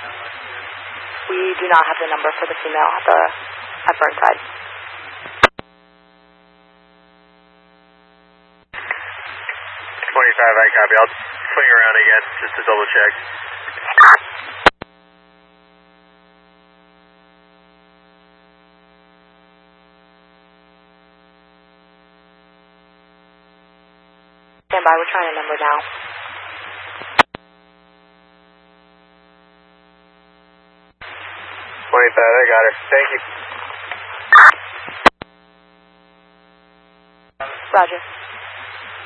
We do not have the number for the female at Burnside. 25, I copy. I'll swing around again just to double check. Stand by, we're trying a number now. I got her. Thank you. Roger.